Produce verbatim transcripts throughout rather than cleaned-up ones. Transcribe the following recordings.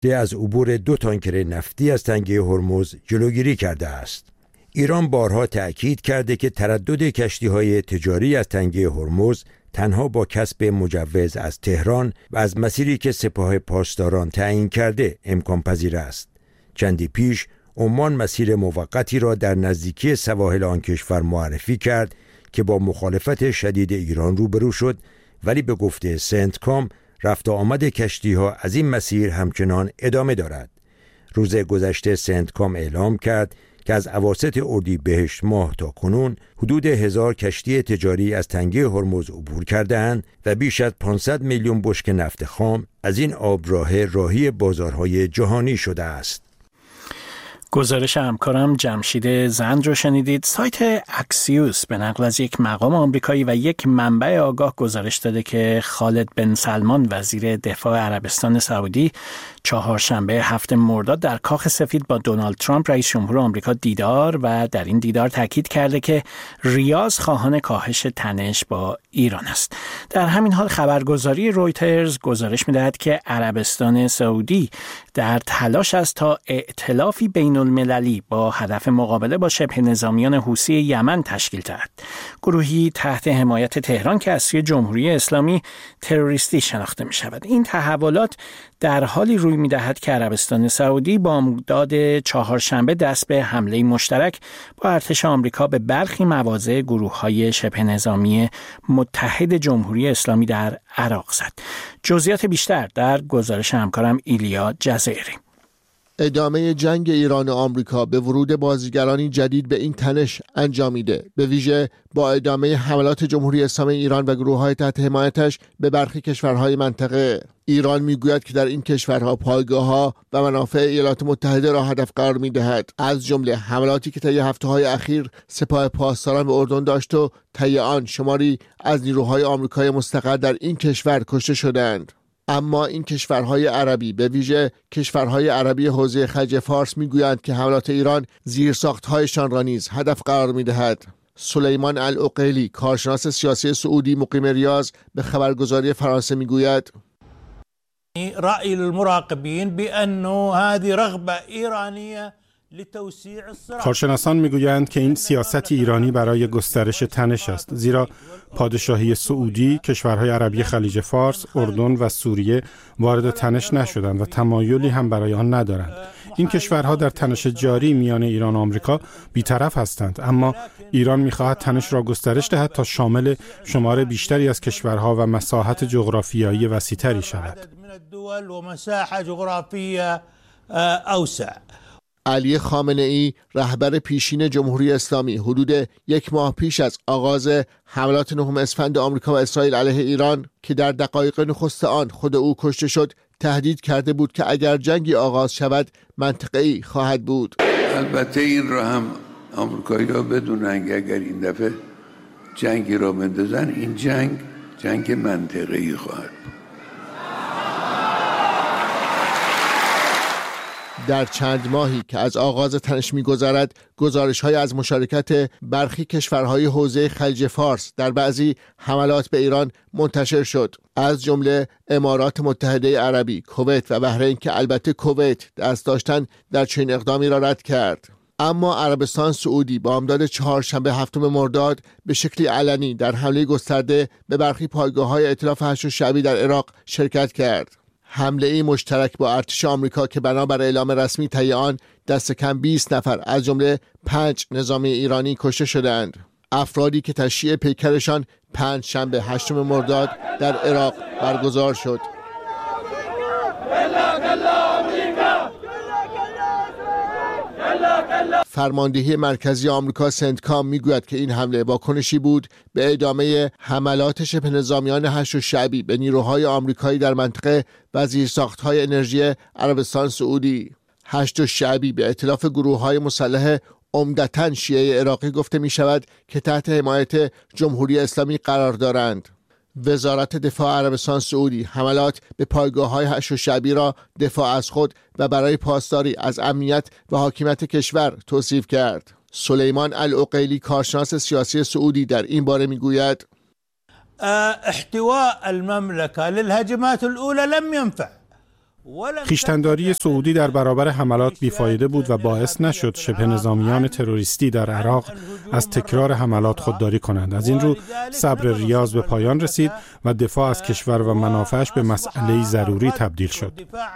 از عبور دو تانکر نفتی از تنگه هرمز جلوگیری کرده است. ایران بارها تأکید کرده که تردد کشتی‌های تجاری از تنگه هرمز تنها با کسب مجوز از تهران و از مسیری که سپاه پاسداران تعیین کرده امکان پذیر است. چندی پیش عمان مسیر موقتی را در نزدیکی سواحل آن کشور معرفی کرد که با مخالفت شدید ایران روبرو شد، ولی به گفته سنتکام رفت و آمد کشتی‌ها از این مسیر همچنان ادامه دارد. روز گذشته سنتکام اعلام کرد که از اواسط اردیبهشت ماه تا کنون حدود هزار کشتی تجاری از تنگه هرمز عبور کرده‌اند و بیش از پانصد میلیون بشکه نفت خام از این آبراه راهی بازارهای جهانی شده است. گزارش همکارم جمشید زند رو شنیدید. سایت اکسیوس به نقل از یک مقام آمریکایی و یک منبع آگاه گزارش داده که خالد بن سلمان وزیر دفاع عربستان سعودی چهارشنبه هفتم مرداد در کاخ سفید با دونالد ترامپ رئیس جمهور آمریکا دیدار و در این دیدار تاکید کرده که ریاض خواهان کاهش تنش با ایران است. در همین حال خبرگزاری رویترز گزارش می‌دهد که عربستان سعودی در تلاش است تا ائتلافی بین المللی با هدف مقابله با شبه نظامیان حوثی یمن تشکیل دهد. گروهی تحت حمایت تهران که از سوی جمهوری اسلامی تروریستی شناخته می شود. این تحولات در حالی روی می دهد که عربستان سعودی بامداد چهارشنبه دست به حمله مشترک با ارتش آمریکا به برخی مواضع گروه‌های شبه نظامی متحد جمهوری اسلامی در عراق زد. جزئیات بیشتر در گزارش همکارم ایلیا جزیری. ادامه جنگ ایران و آمریکا به ورود بازیگرانی جدید به این تنش انجامیده، به ویژه با ادامه حملات جمهوری اسلامی ایران و گروه‌های تحت حمایتش به برخی کشورهای منطقه. ایران میگوید که در این کشورها پایگاه‌ها و منافع ایالات متحده را هدف قرار می‌دهد، از جمله حملاتی که طی هفته‌های اخیر سپاه پاسداران به اردن داشت و طی آن شماری از نیروهای آمریکایی مستقر در این کشور کشته شدند. اما این کشورهای عربی، به ویژه کشورهای عربی حوزه خلیج فارس، میگویند که حملات ایران زیرساخت‌هایشان را نیز هدف قرار می‌دهد. سلیمان العقیلی، کارشناس سیاسی سعودی مقیم ریاض، به خبرگزاری فرانسه میگوید: رأی المراقبین بأنه هذه رغبة ایرانیه. کارشناسان میگویند که این سیاست ایرانی برای گسترش تنش است، زیرا پادشاهی سعودی، کشورهای عربی خلیج فارس، اردن و سوریه وارد تنش نشدند و تمایلی هم برای آن ندارند. این کشورها در تنش جاری میان ایران و آمریکا بی‌طرف هستند، اما ایران می‌خواهد تنش را گسترش دهد تا شامل شمار بیشتری از کشورها و مساحت جغرافیایی وسیع‌تری شود. علی خامنه‌ای، رهبر پیشین جمهوری اسلامی، حدود یک ماه پیش از آغاز حملات نهم اسفند آمریکا و اسرائیل علیه ایران که در دقایق نخست آن خود او کشته شد، تهدید کرده بود که اگر جنگی آغاز شود منطقه‌ای خواهد بود. البته این را هم آمریکایی‌ها بدونن که اگر این دفعه جنگی را بندازن، این جنگ جنگ منطقه‌ای خواهد بود. در چند ماهی که از آغاز تنش می‌گذرد، گزارش‌های از مشارکت برخی کشورهای حوزه خلیج فارس در بعضی حملات به ایران منتشر شد، از جمله امارات متحده عربی، کویت و بحرین که البته کویت دست داشتن در چنین اقدامی را رد کرد. اما عربستان سعودی بامداد چهارشنبه هفتم مرداد به شکلی علنی در حمله گسترده به برخی پایگاه‌های ائتلاف هشت شعبی در عراق شرکت کرد. حمله ای مشترک با ارتش آمریکا که بنابر اعلام رسمی طی آن دست کم بیست نفر از جمله پنج نظامی ایرانی کشته شدند. افرادی که تشییع پیکرشان پنج شنبه هشتم مرداد در عراق برگزار شد. فرماندهی مرکزی آمریکا سنتکام میگوید که این حمله واکنشی بود به ادامه حملات شبه نظامیان هشت شعبی به نیروهای آمریکایی در منطقه و زیرساخت‌های انرژی عربستان سعودی. هشت شعبی به ائتلاف گروه‌های مسلح عمدتاً شیعه عراقی گفته می شود که تحت حمایت جمهوری اسلامی قرار دارند. وزارت دفاع عربستان سعودی حملات به پایگاه‌های هشت شعبی را دفاع از خود و برای پاسداری از امنیت و حاکمیت کشور توصیف کرد. سلیمان العقیلی، کارشناس سیاسی سعودی، در این باره میگوید: احتواء المملكة للهجمات الأولى لم ينفع خویشتن‌داری سعودی در برابر حملات بیفایده بود و باعث نشد شبه نظامیان تروریستی در عراق از تکرار حملات خودداری کنند. از این رو صبر ریاض به پایان رسید و دفاع از کشور و منافعش به مسئله ضروری تبدیل شد.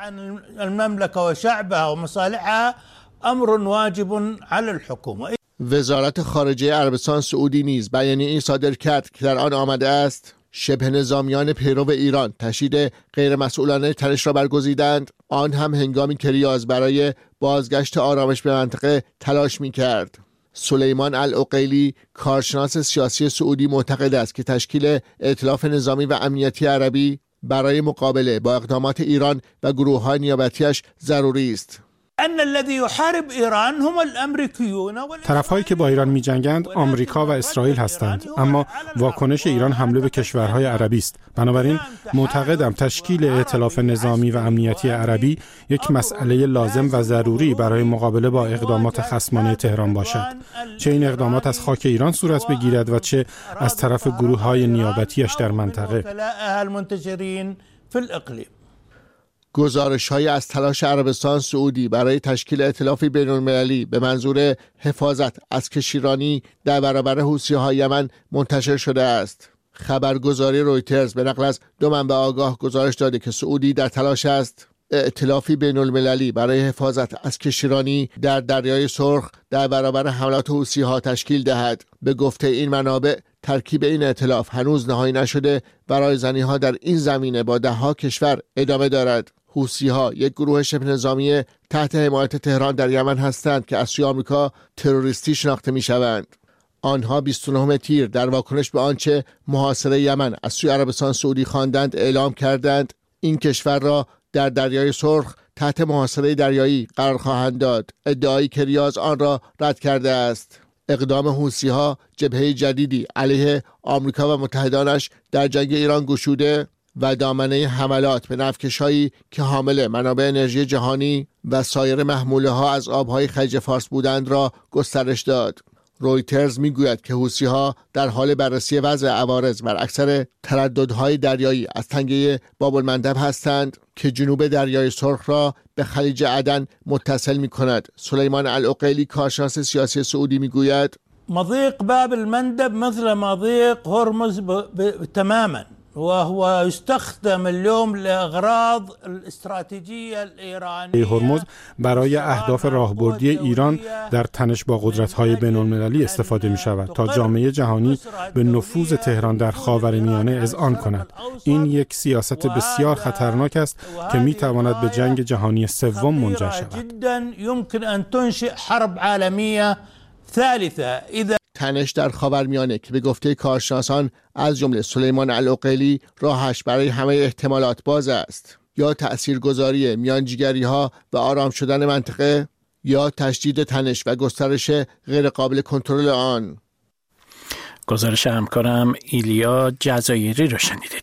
وزارت خارجه عربستان سعودی نیز بیانیه‌ای صادر کرد که در آن آمده است شبه نظامیان پیرو ایران تشدید غیرمسئولانه تنش را برگزیدند، آن هم هنگامی که ریاض برای بازگشت آرامش به منطقه تلاش می‌کرد. سلیمان العقیلی کارشناس سیاسی سعودی معتقد است که تشکیل ائتلاف نظامی و امنیتی عربی برای مقابله با اقدامات ایران و گروه‌های نیابتی‌اش ضروری است. ان الذي يحارب ایران هم الامریکیون. طرف‌هایی که با ایران می‌جنگند آمریکا و اسرائیل هستند، اما واکنش ایران حمله به کشورهای عربی است. بنابراین معتقدم تشکیل ائتلاف نظامی و امنیتی عربی یک مسئله لازم و ضروری برای مقابله با اقدامات خصمانه تهران باشد، چه این اقدامات از خاک ایران صورت بگیرد و چه از طرف گروه‌های نیابتی‌اش در منطقه. گزارش‌های از تلاش عربستان سعودی برای تشکیل ائتلافی بین‌المللی به منظور حفاظت از کشتیرانی در برابر حوثی‌های یمن منتشر شده است. خبرگزاری رویترز به نقل از دو منبع آگاه گزارش داده که سعودی در تلاش است ائتلافی بین‌المللی برای حفاظت از کشتیرانی در دریای سرخ در برابر حملات حوثی‌ها تشکیل دهد. به گفته این منابع ترکیب این ائتلاف هنوز نهایی نشده و رایزنی‌ها در این زمینه با ده‌ها کشور ادامه دارد. حوثی‌ها یک گروه شبه نظامی تحت حمایت تهران در یمن هستند که از سوی آمریکا تروریستی شناخته می‌شوند. آنها بیست و نهم تیر در واکنش به آنچه محاصره یمن از سوی عربستان سعودی خواندند اعلام کردند این کشور را در دریای سرخ تحت محاصره دریایی قرار خواهند داد، ادعایی که ریاض آن را رد کرده است. اقدام حوثی‌ها جبهه جدیدی علیه آمریکا و متحدانش در جنگ ایران گشوده و دامنه حملات به نفتکش‌هایی که حامل منابع انرژی جهانی و سایر محموله‌ها از آب‌های خلیج فارس بودند را گسترش داد. رویترز میگوید که حوثی‌ها در حال بررسی وضع عوارض بر اکثر ترددهای دریایی از تنگه باب‌المندب هستند که جنوب دریای سرخ را به خلیج عدن متصل می‌کند. سلیمان العقیلی کارشناس سیاسی سعودی میگوید مضيق باب المندب مثل مضيق هرمز تماما وهو يستخدم اليوم لأغراض الاستراتيجية الإيرانية. هرمز برای اهداف راهبردی ایران در تنش با قدرت‌های بین‌المللی استفاده می‌شود تا جامعه جهانی به نفوذ تهران در خاورمیانه اذعان کند. این یک سیاست بسیار خطرناک است که می‌تواند به جنگ جهانی سوم منجر شود. جداً يمكن أن تنشئ حرب عالمية ثالثة إذا تنش در خاورمیانه که به گفته کارشناسان از جمله سلیمان العقیلی راهش برای همه احتمالات باز است، یا تأثیرگذاری میانجیگری‌ها و آرام شدن منطقه یا تشدید تنش و گسترش غیرقابل کنترل آن. گزارش همکارم ایلیا جزایری رو شنیدید.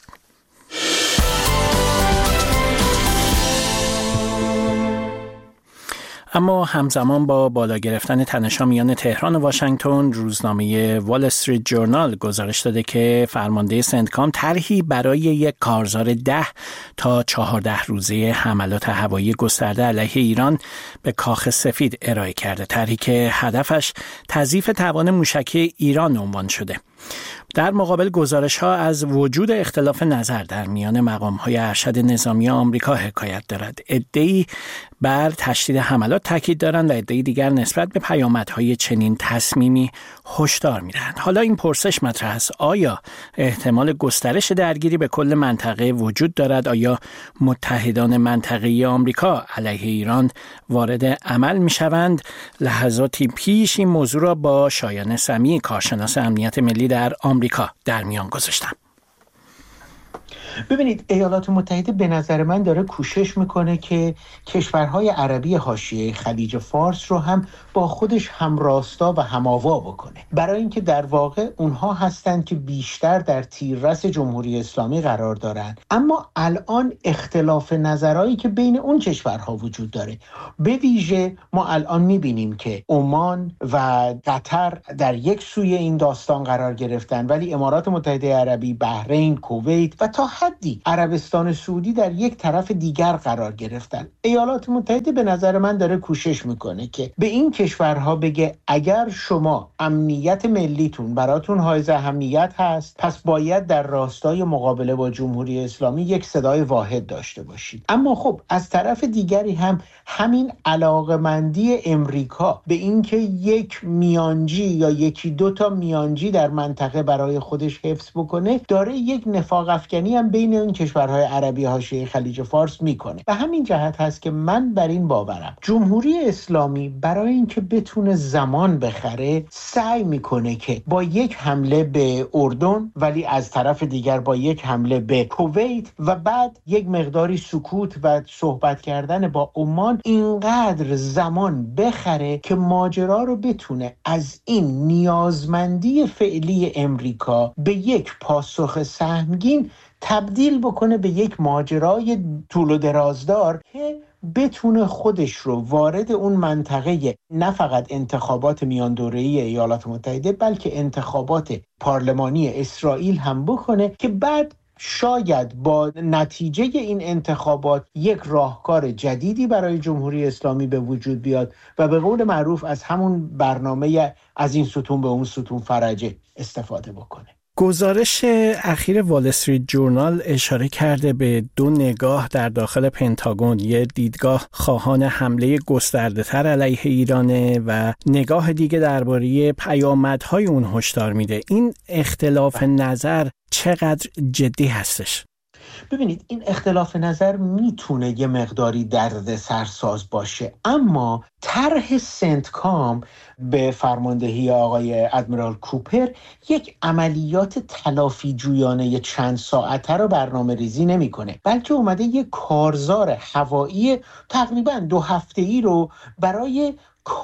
اما همزمان با بالا گرفتن تنش‌ها میان تهران و واشنگتن، روزنامه وال استریت جورنال گزارش داده که فرمانده سنتکام طرحی برای یک کارزار ده تا چهارده روزه حملات هوایی گسترده علیه ایران به کاخ سفید ارائه کرده. طرحی که هدفش تضعیف توان موشکی ایران عنوان شده. در مقابل گزارش‌ها از وجود اختلاف نظر در میان مقام‌های ارشد نظامی آمریکا حکایت دارد. عده‌ای بر تشدید حملات تاکید دارند و عده‌ای دیگر نسبت به پیامدهای چنین تصمیمی هشدار می‌دهند. حالا این پرسش مطرح است: آیا احتمال گسترش درگیری به کل منطقه وجود دارد؟ آیا متحدان منطقه‌ای آمریکا علیه ایران وارد عمل می‌شوند؟ لحظاتی پیش این موضوع را با شایان سمیع، کارشناس امنیت ملی در آمریکا، در میان گذاشتم. ببینید، ایالات متحده به نظر من داره کوشش میکنه که کشورهای عربی حاشیه خلیج فارس رو هم با خودش همراستا و هماوا بکنه، برای اینکه در واقع اونها هستند که بیشتر در تیررس جمهوری اسلامی قرار دارن. اما الان اختلاف نظرهایی که بین اون کشورها وجود داره، به ویژه ما الان میبینیم که عمان و قطر در یک سوی این داستان قرار گرفتن، ولی امارات متحده عربی، بحرین، کویت و تا حدی عربستان سعودی در یک طرف دیگر قرار گرفتن. ایالات متحده به نظر من داره کوشش میکنه که به این کشورها بگه اگر شما امنیت ملیتون براتون حائز اهمیت هست، پس باید در راستای مقابله با جمهوری اسلامی یک صدای واحد داشته باشید. اما خب از طرف دیگری هم همین علاقمندی امریکا به اینکه یک میانجی یا یکی دو تا میانجی در منطقه برای خودش حفظ بکنه داره یک نفاق افکنی هم بین این کشورهای عربی حاشیه خلیج فارس میکنه. به همین جهت هست که من بر این باورم جمهوری اسلامی برای اینکه بتونه زمان بخره سعی میکنه که با یک حمله به اردن، ولی از طرف دیگر با یک حمله به کویت و بعد یک مقداری سکوت و صحبت کردن با عمان اینقدر زمان بخره که ماجرا رو بتونه از این نیازمندی فعلی امریکا به یک پاسخ سهمگین تبدیل بکنه به یک ماجرای طول و درازدار که بتونه خودش رو وارد اون منطقه نه فقط انتخابات میان دوره‌ای ایالات متحده بلکه انتخابات پارلمانی اسرائیل هم بکنه که بعد شاید با نتیجه این انتخابات یک راهکار جدیدی برای جمهوری اسلامی به وجود بیاد و به قول معروف از همون برنامه از این ستون به اون ستون فرجه استفاده بکنه. گزارش اخیر وال استریت جورنال اشاره کرده به دو نگاه در داخل پنتاگون، یه دیدگاه خواهان حمله گسترده‌تر علیه ایرانه و نگاه دیگه درباره پیامدهای اون هشدار میده. این اختلاف نظر چقدر جدی هستش؟ ببینید این اختلاف نظر میتونه یه مقداری درد سرساز باشه، اما طرح سنتکام به فرماندهی آقای ادمیرال کوپر یک عملیات تلافی جویانه چند ساعته رو برنامه ریزی نمی کنه، بلکه اومده یک کارزار هوایی تقریبا دو هفته‌ای رو برای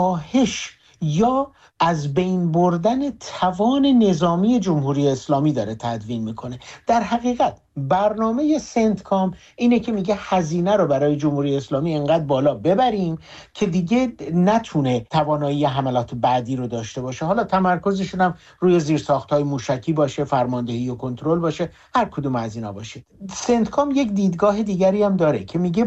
کاهش یا از بین بردن توان نظامی جمهوری اسلامی داره تدوین میکنه. در حقیقت برنامه سنتکام اینه که میگه هزینه رو برای جمهوری اسلامی انقدر بالا ببریم که دیگه نتونه توانایی حملات بعدی رو داشته باشه. حالا تمرکزشون هم روی زیرساخت‌های موشکی باشه، فرماندهی و کنترل باشه، هر کدوم از اینا باشه. سنتکام یک دیدگاه دیگری هم داره که میگه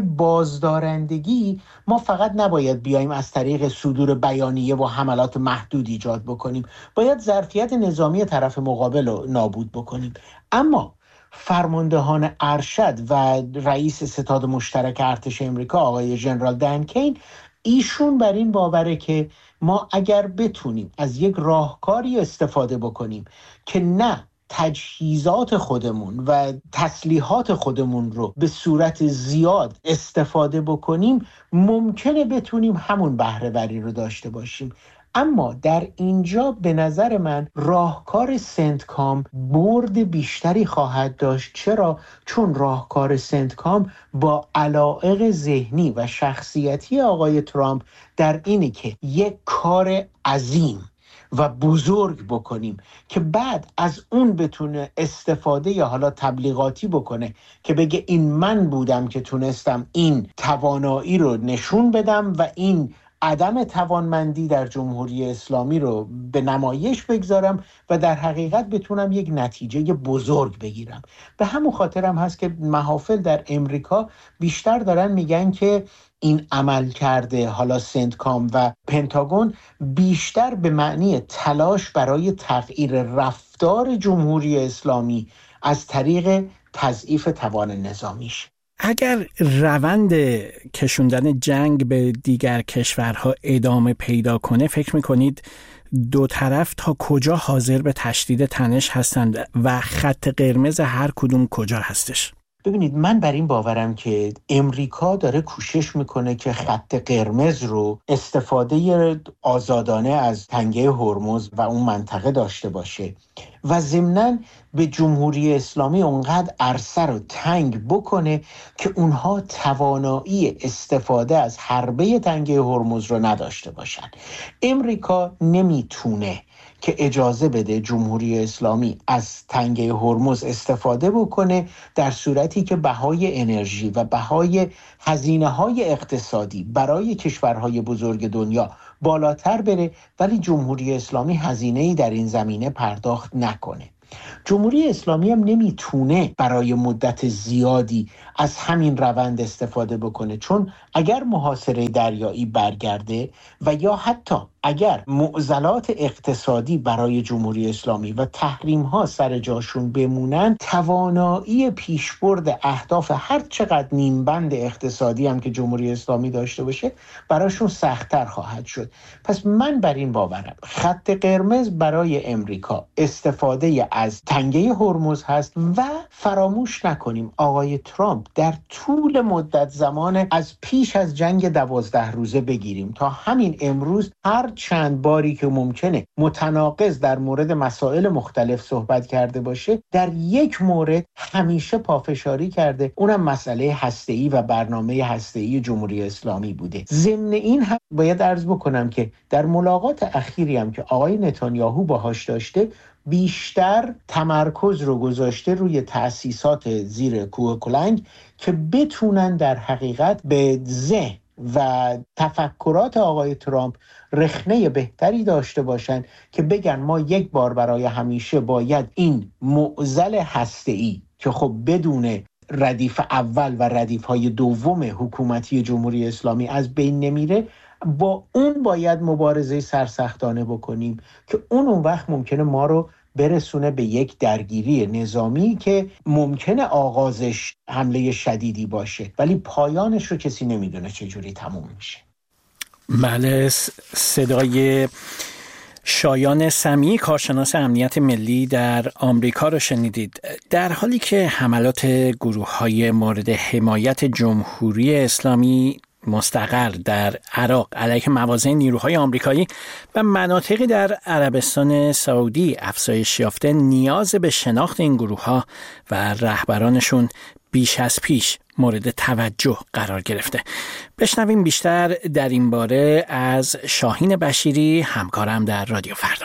بازدارندگی ما فقط نباید بیایم از طریق صدور بیانیه و حملات محدود ایجاد بکنیم، باید ظرفیت نظامی طرف مقابل رو نابود بکنیم. اما فرماندهان ارشد و رئیس ستاد مشترک ارتش امریکا آقای ژنرال دن کین، ایشون بر این باوره که ما اگر بتونیم از یک راهکاری استفاده بکنیم که نه تجهیزات خودمون و تسلیحات خودمون رو به صورت زیاد استفاده بکنیم ممکنه بتونیم همون بهره وری رو داشته باشیم. اما در اینجا به نظر من راهکار سنتکام برد بیشتری خواهد داشت. چرا؟ چون راهکار سنتکام با علایق ذهنی و شخصیتی آقای ترامپ در اینه که یک کار عظیم و بزرگ بکنیم که بعد از اون بتونه استفاده یا حالا تبلیغاتی بکنه که بگه این من بودم که تونستم این توانایی رو نشون بدم و این عدم توانمندی در جمهوری اسلامی رو به نمایش بگذارم و در حقیقت بتونم یک نتیجه بزرگ بگیرم. به همون خاطرم هست که محافل در امریکا بیشتر دارن میگن که این عمل کرده حالا سنتکام و پنتاگون بیشتر به معنی تلاش برای تغییر رفتار جمهوری اسلامی از طریق تضعیف توان نظامیش. اگر روند کشوندن جنگ به دیگر کشورها ادامه پیدا کنه، فکر میکنید دو طرف تا کجا حاضر به تشدید تنش هستند و خط قرمز هر کدوم کجا هستش؟ ببینید من بر این باورم که امریکا داره کوشش میکنه که خط قرمز رو استفاده آزادانه از تنگه هرمز و اون منطقه داشته باشه و ضمناً به جمهوری اسلامی اونقدر عرصه رو تنگ بکنه که اونها توانایی استفاده از حربه تنگه هرمز رو نداشته باشن. امریکا نمیتونه که اجازه بده جمهوری اسلامی از تنگه هرمز استفاده بکنه در صورتی که بهای انرژی و بهای هزینه‌های اقتصادی برای کشورهای بزرگ دنیا بالاتر بره ولی جمهوری اسلامی هزینه‌ای در این زمینه پرداخت نکنه. جمهوری اسلامی هم نمیتونه برای مدت زیادی از همین روند استفاده بکنه، چون اگر محاصره دریایی برگرده و یا حتی اگر معضلات اقتصادی برای جمهوری اسلامی و تحریم ها سر جاشون بمونن، توانایی پیشبرد اهداف هر چقدر نیمبند اقتصادی هم که جمهوری اسلامی داشته باشه براشون سخت‌تر خواهد شد. پس من بر این باورم خط قرمز برای امریکا استفاده از تنگه هرمز هست و فراموش نکنیم آقای ترامپ در طول مدت زمان از پیش از جنگ دوازده روزه بگیریم تا همین امروز هر چند باری که ممکنه متناقض در مورد مسائل مختلف صحبت کرده باشه، در یک مورد همیشه پافشاری کرده، اونم مسئله هسته‌ای و برنامه هسته‌ای جمهوری اسلامی بوده. ضمن این هم باید عرض بکنم که در ملاقات اخیری هم که آقای نتانیاهو باهاش داشته، بیشتر تمرکز رو گذاشته روی تأسیسات زیر کوه کلنگ که بتونن در حقیقت به ذهن و تفکرات آقای ترامپ رخنه بهتری داشته باشن که بگن ما یک بار برای همیشه باید این معضل هسته‌ای که خب بدون ردیف اول و ردیف های دوم حکومتی جمهوری اسلامی از بین نمیره، با اون باید مبارزه سرسختانه بکنیم که اون اون وقت ممکنه ما رو برسونه به یک درگیری نظامی که ممکنه آغازش حمله شدیدی باشه ولی پایانش رو کسی نمیدونه چجوری تموم میشه. بله، صدای شایان سمیعی کارشناس امنیت ملی در آمریکا رو شنیدید. در حالی که حملات گروه‌های مورد حمایت جمهوری اسلامی مستقر در عراق علیه مواضع نیروهای آمریکایی و مناطقی در عربستان سعودی افزایش یافته، نیاز به شناخت این گروه‌ها و رهبرانشون بیش از پیش مورد توجه قرار گرفته. بشنویم بیشتر در این باره از شاهین بشیری، همکارم در رادیو فردا.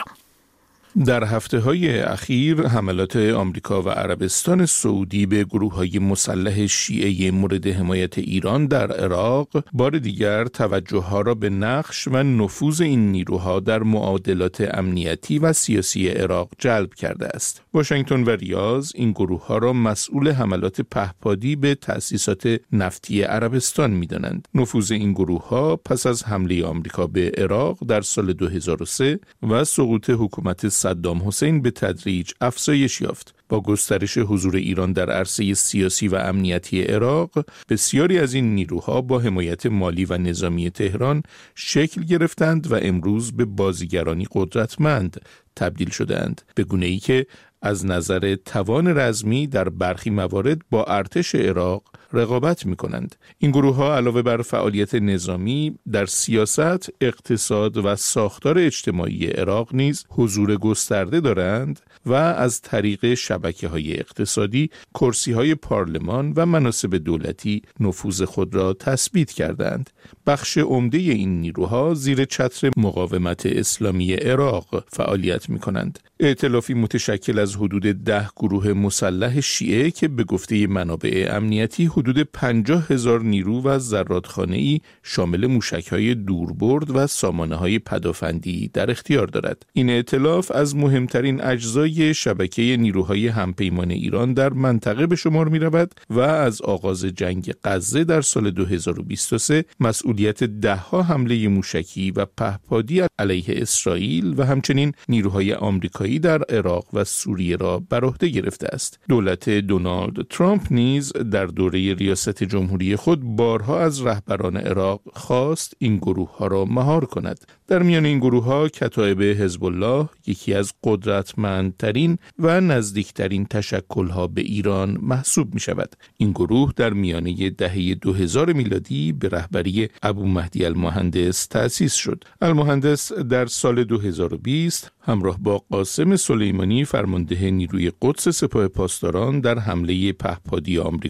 در هفته‌های اخیر حملات آمریکا و عربستان سعودی به گروه‌های مسلح شیعه مورد حمایت ایران در عراق بار دیگر توجه‌ها را به نقش و نفوذ این نیروها در معادلات امنیتی و سیاسی عراق جلب کرده است. واشنگتن و ریاض این گروه‌ها را مسئول حملات پهپادی به تأسیسات نفتی عربستان می‌دانند. نفوذ این گروه‌ها پس از حمله آمریکا به عراق در سال دو هزار و سه و سقوط حکومت صدام حسین به تدریج افزایش یافت. با گسترش حضور ایران در عرصه سیاسی و امنیتی عراق، بسیاری از این نیروها با حمایت مالی و نظامی تهران شکل گرفتند و امروز به بازیگرانی قدرتمند تبدیل شدند، به گونه‌ای که از نظر توان رزمی در برخی موارد با ارتش عراق رقابت می‌کنند. این گروه‌ها علاوه بر فعالیت نظامی در سیاست، اقتصاد و ساختار اجتماعی عراق نیز حضور گسترده دارند و از طریق شبکه‌های اقتصادی، کرسی‌های پارلمان و مناصب دولتی نفوذ خود را تثبیت کردند. بخش عمده این نیروها زیر چتر مقاومت اسلامی عراق فعالیت می‌کنند. ائتلافی متشکل از حدود ده گروه مسلح شیعه که به گفته منابع امنیتی حدود پنجاه هزار نیرو و زرادخانه‌ای شامل موشک‌های دوربرد و سامانه‌های پدافندی در اختیار دارد. این ائتلاف از مهمترین اجزای شبکه نیروهای همپیمان ایران در منطقه به شمار می‌رود و از آغاز جنگ غزه در سال دو هزار و بیست و سه مسئولیت ده‌ها حمله موشکی و پهپادی علیه اسرائیل و همچنین نیروهای آمریکایی در عراق و سوریه را بر عهده گرفته است. دولت دونالد ترامپ نیز در دوره ریاست جمهوری خود بارها از رهبران عراق خواست این گروه‌ها را مهار کند. در میان این گروه‌ها کتایب حزب الله، یکی از قدرتمندترین و نزدیکترین تشکل‌ها به ایران محسوب می‌شود. این گروه در میانه دهه دو هزار میلادی به رهبری ابو مهدی المهندس تأسیس شد. المهندس در سال دو هزار و بیست همراه با قاسم سلیمانی فرمانده نیروی قدس سپاه پاسداران در حمله پهپادی آمریکا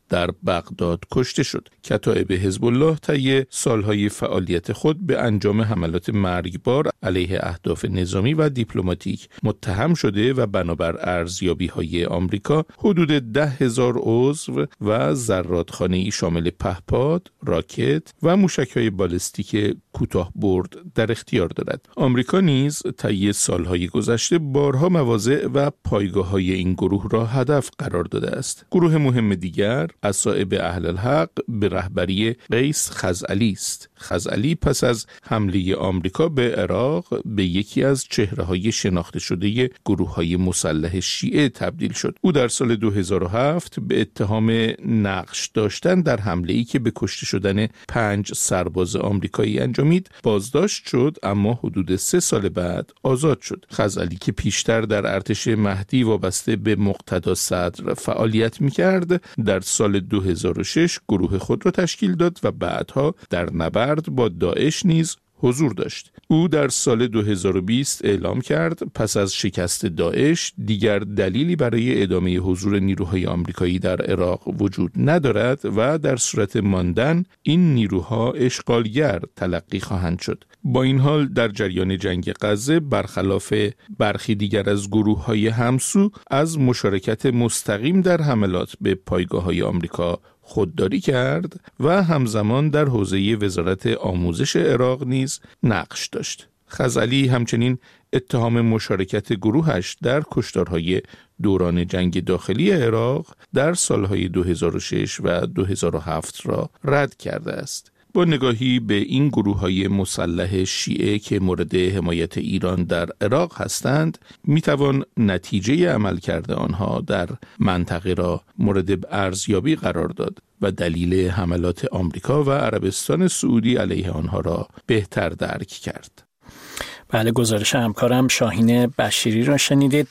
در بغداد کشته شد. کتایب حزب الله طی سالهای فعالیت خود به انجام حملات مرگبار علیه اهداف نظامی و دیپلماتیک متهم شده و بنابر ارزیابی‌های آمریکا حدود ده هزار عضو و زرادخانه‌ای شامل پهپاد، راکت و موشک‌های بالستیک کوتاه برد در اختیار دارد. آمریکا نیز طی سالهای گذشته بارها مواضع و پایگاه‌های این گروه را هدف قرار داده است. گروه مهم دیگر اصائب اهل الحق به رهبری قیس خزعلی است. خزعلی پس از حمله آمریکا به عراق به یکی از چهره‌های شناخته شده گروه‌های مسلح شیعه تبدیل شد. او در سال دو هزار و هفت به اتهام نقش داشتن در حمله‌ای که به کشته شدن پنج سرباز آمریکایی انجامید بازداشت شد، اما حدود سه سال بعد آزاد شد. خزعلی که پیشتر در ارتش مهدی وابسته به مقتدا صدر فعالیت می‌کرد، در سال دو هزار و شش گروه خود را تشکیل داد و بعدها در نبرد با داعش نیز حضور داشت. او در سال دو هزار و بیست اعلام کرد پس از شکست داعش دیگر دلیلی برای ادامه حضور نیروهای آمریکایی در عراق وجود ندارد و در صورت ماندن این نیروها اشغالگر تلقی خواهند شد. با این حال در جریان جنگ غزه برخلاف برخی دیگر از گروه‌های همسو از مشارکت مستقیم در حملات به پایگاه‌های آمریکا خودداری کرد و همزمان در حوزه وزارت آموزش عراق نیز نقش داشت. خزعلی همچنین اتهام مشارکت گروهش در کشتارهای دوران جنگ داخلی عراق در سالهای دو هزار و شش و دو هزار و هفت را رد کرده است. با نگاهی به این گروه‌های مسلح شیعه که مورد حمایت ایران در عراق هستند، میتوان نتیجه عملکرد آنها در منطقه را مورد ارزیابی قرار داد و دلیل حملات آمریکا و عربستان سعودی علیه آنها را بهتر درک کرد. بله، گزارش همکارم شاهین بشیری را شنیدید.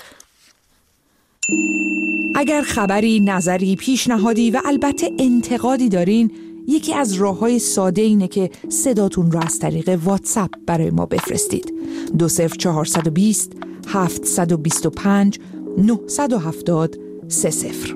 اگر خبری، نظری، پیشنهادی و البته انتقادی دارین، یکی از راه‌های ساده اینه که صداتون رو از طریق واتساپ برای ما بفرستید. دو صفر چهارصد و بیست هفتصد و بیست و پنج نهصد و هفتاد سه صفر.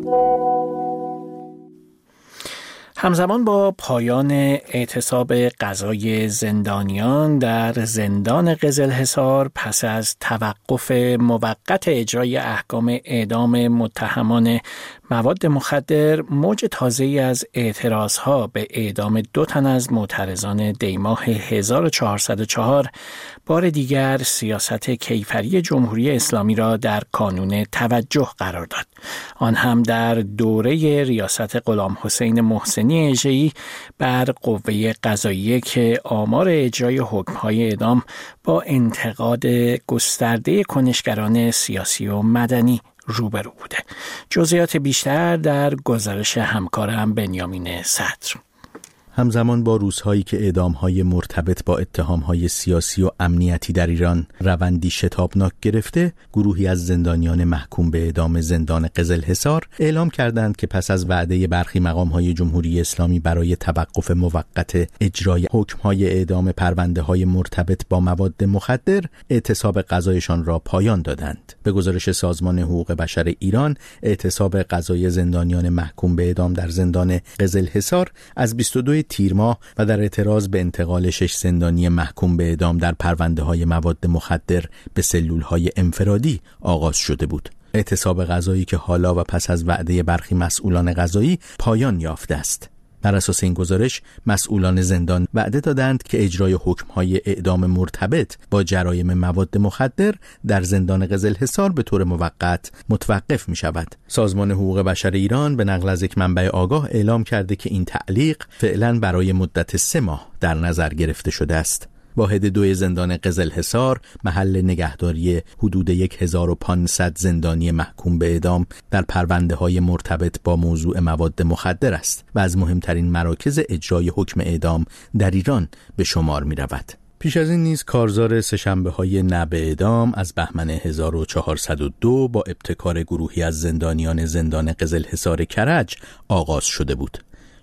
همزمان با پایان اعتصاب قضای زندانیان در زندان قزلحصار پس از توقف موقت اجرای احکام اعدام متهمان مواد مخدر، موج تازه‌ای از اعتراضها به اعدام دو تن از معترضان دیماه هزار و چهارصد و چهار بار دیگر سیاست کیفری جمهوری اسلامی را در کانون توجه قرار داد. آن هم در دوره ریاست غلام حسین محسنی اژه‌ای بر قوه قضاییه که آمار اجرای حکم‌های اعدام با انتقاد گسترده کنشگران سیاسی و مدنی روبرو بوده. جزئیات بیشتر در گزارش همکارم بنیامین صدر. همزمان با روزهایی که اعدام‌های مرتبط با اتهام‌های سیاسی و امنیتی در ایران روندی شتابناک گرفته، گروهی از زندانیان محکوم به اعدام زندان قزلحصار اعلام کردند که پس از وعده برخی مقام‌های جمهوری اسلامی برای توقف موقت اجرای حکم‌های اعدام پرونده‌های مرتبط با مواد مخدر، اعتصاب قضایشان را پایان دادند. به گزارش سازمان حقوق بشر ایران، اعتصاب قضای زندانیان محکوم به اعدام در زندان قزلحصار از بیست و دو تیر ماه و در اعتراض به انتقال شش زندانی محکوم به اعدام در پرونده‌های مواد مخدر به سلول‌های انفرادی آغاز شده بود. اعتصاب قضایی که حالا و پس از وعده برخی مسئولان قضایی پایان یافته است. بر اساس این گزارش، مسئولان زندان وعده دادند که اجرای حکم‌های اعدام مرتبط با جرایم مواد مخدر در زندان قزلحصار به طور موقت متوقف می‌شود. سازمان حقوق بشر ایران به نقل از یک منبع آگاه اعلام کرده که این تعلیق فعلاً برای مدت سه ماه در نظر گرفته شده است. واحد دوی زندان قزلحصار محل نگهداری حدود هزار و پانصد زندانی محکوم به اعدام در پرونده‌های مرتبط با موضوع مواد مخدر است و از مهمترین مراکز اجرای حکم اعدام در ایران به شمار می‌رود. پیش از این نیز کارزار سه‌شنبه‌های نه به اعدام از بهمن هزار و چهارصد و دو با ابتکار گروهی از زندانیان زندان قزلحصار کرج آغاز شده بود.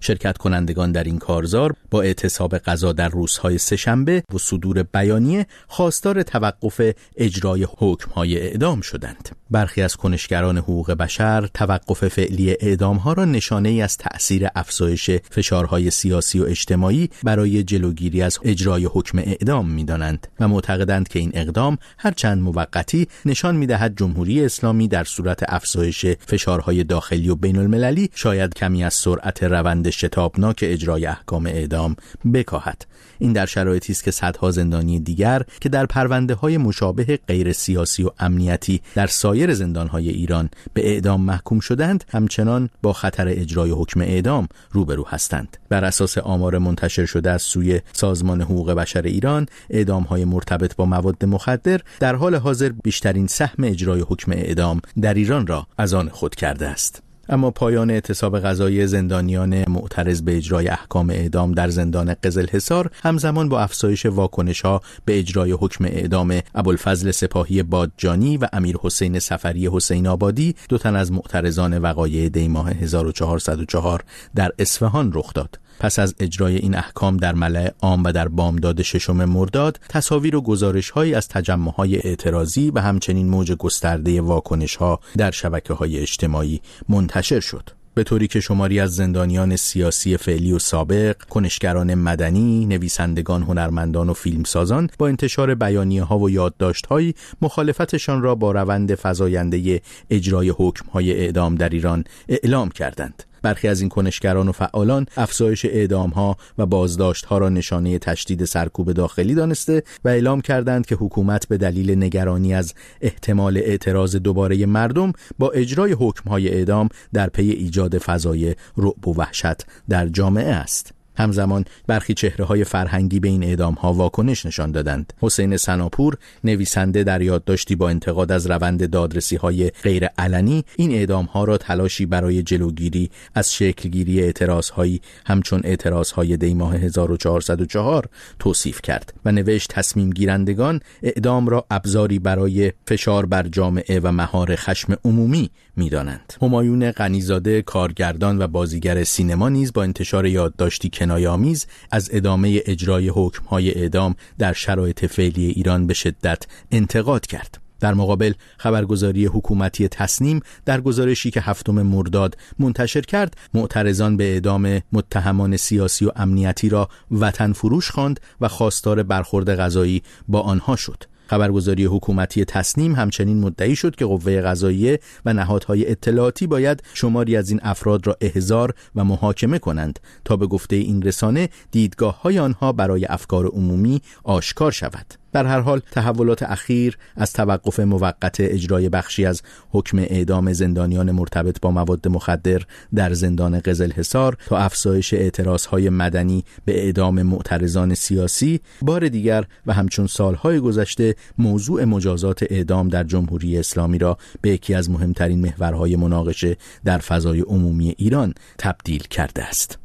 شرکت کنندگان در این کارزار با اعتصاب غذا در روزهای سه‌شنبه و صدور بیانیه خواستار توقف اجرای حکم‌های اعدام شدند. برخی از کنشگران حقوق بشر توقف فعلی اعدام‌ها را نشانه‌ای از تأثیر افزایش فشارهای سیاسی و اجتماعی برای جلوگیری از اجرای حکم اعدام می‌دانند و معتقدند که این اقدام هرچند موقتی نشان می‌دهد جمهوری اسلامی در صورت افزایش فشارهای داخلی و بین‌المللی شاید کمی از سرعت روند شتابناک اجرای احکام اعدام بکاهد. این در شرایطی است که صدها زندانی دیگر که در پرونده‌های مشابه غیر سیاسی و امنیتی در سایر زندان‌های ایران به اعدام محکوم شدند همچنان با خطر اجرای حکم اعدام روبرو هستند. بر اساس آمار منتشر شده از سوی سازمان حقوق بشر ایران، اعدام‌های مرتبط با مواد مخدر در حال حاضر بیشترین سهم اجرای حکم اعدام در ایران را از آن خود کرده است. اما پایان اعتصاب غذایی زندانیان معترض به اجرای احکام اعدام در زندان قزلحصار همزمان با افزایش واکنش‌ها به اجرای حکم اعدام ابوالفضل سپاهی بادجانی و امیر حسین سفری حسین آبادی، دو تن از معترضان وقایع دی ماه هزار و چهارصد و چهار در اصفهان رخ داد. پس از اجرای این احکام در ملأ عام و در بامداد ششم مرداد، تصاویر و گزارش‌هایی از تجمع‌های اعتراضی و همچنین موج گسترده واکنش‌ها در شبکه‌های اجتماعی منتشر شد، به طوری که شماری از زندانیان سیاسی فعلی و سابق، کنشگران مدنی، نویسندگان، هنرمندان و فیلمسازان با انتشار بیانیه‌ها و یادداشت‌هایی مخالفتشان را با روند فزاینده اجرای حکم‌های اعدام در ایران اعلام کردند. برخی از این کنشگران و فعالان افزایش اعدام‌ها و بازداشت‌ها را نشانه تشدید سرکوب داخلی دانسته و اعلام کردند که حکومت به دلیل نگرانی از احتمال اعتراض دوباره مردم با اجرای حکم‌های اعدام در پی ایجاد فضای رعب و وحشت در جامعه است. همزمان برخی چهره‌های فرهنگی به این اعدام‌ها واکنش نشان دادند. حسین سناپور، نویسنده، در یادداشتی با انتقاد از روند دادرسی‌های غیر علنی این اعدام‌ها را تلاشی برای جلوگیری از شکلگیری اعتراض‌هایی همچون اعتراض‌های دی ماه هزار و چهارصد و چهار توصیف کرد و نوشت تصمیم گیرندگان اعدام را ابزاری برای فشار بر جامعه و مهار خشم عمومی می‌دانند. همایون غنیزاده، کارگردان و بازیگر سینما نیز با انتشار یادداشتی کنایه‌آمیز از ادامه اجرای حکم‌های اعدام در شرایط فعلی ایران به شدت انتقاد کرد. در مقابل خبرگزاری حکومتی تصنیم در گزارشی که هفتم مرداد منتشر کرد، معترضان به اعدام متهمان سیاسی و امنیتی را وطن فروش خواند و خواستار برخورد قضایی با آنها شد. خبرگزاری حکومتی تصنیم همچنین مدعی شد که قوه قضاییه و نهادهای اطلاعاتی باید شماری از این افراد را احضار و محاکمه کنند تا به گفته این رسانه دیدگاه‌های آنها برای افکار عمومی آشکار شود. در هر حال تحولات اخیر از توقف موقت اجرای بخشی از حکم اعدام زندانیان مرتبط با مواد مخدر در زندان قزلحصار تا افزایش اعتراضهای مدنی به اعدام معترضان سیاسی، بار دیگر و همچون سالهای گذشته موضوع مجازات اعدام در جمهوری اسلامی را به یکی از مهمترین محورهای مناقشه در فضای عمومی ایران تبدیل کرده است.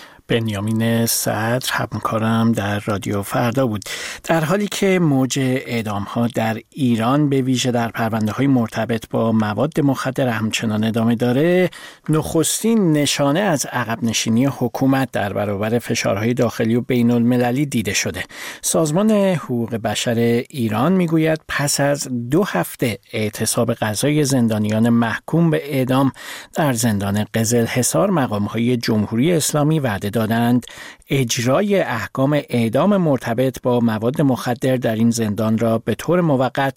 بنیامین صدر، همکارم در رادیو فردا بود. در حالی که موج اعدام‌ها در ایران به ویژه در پرونده‌های مرتبط با مواد مخدر همچنان ادامه داره، نخستین نشانه از عقب نشینی حکومت در برابر فشارهای داخلی و بین‌المللی دیده شده. سازمان حقوق بشر ایران میگوید پس از دو هفته اعتصاب غذای زندانیان محکوم به اعدام در زندان قزلحصار، مقام‌های جمهوری اسلامی وعده دادند اجرای احکام اعدام مرتبط با مواد مخدر در این زندان را به طور موقت